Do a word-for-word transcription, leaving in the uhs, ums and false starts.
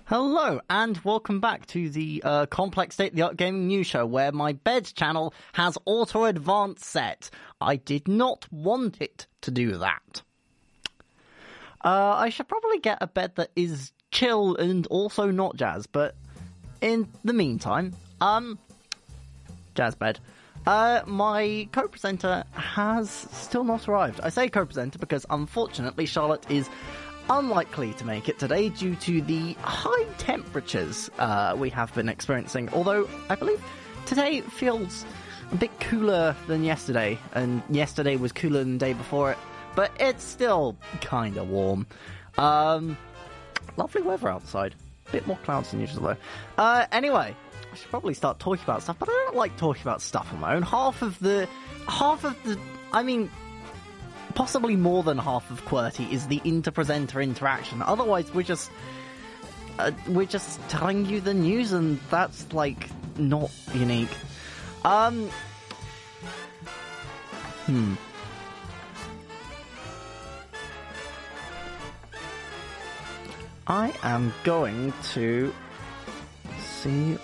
Hello, and welcome back to the uh, Complex State-of-the-Art Gaming News Show, where my bed channel has auto-advance set. I did not want it to do that. Uh, I should probably get a bed that is chill and also not jazz, but in the meantime, um, jazz bed. Uh, my co-presenter has still not arrived. I say co-presenter because, unfortunately, Charlotte is unlikely to make it today due to the high temperatures uh, we have been experiencing. Although, I believe today feels a bit cooler than yesterday, and yesterday was cooler than the day before it, but it's still kind of warm. Um, lovely weather outside. A bit more clouds than usual, though. Uh, anyway, I should probably start talking about stuff, but I don't like talking about stuff on my own. Half of the... Half of the... I mean... Possibly more than half of QWERTY is the inter-presenter interaction. Otherwise, we're just uh, we're just telling you the news, and that's like not unique. Um. Hmm. I am going to see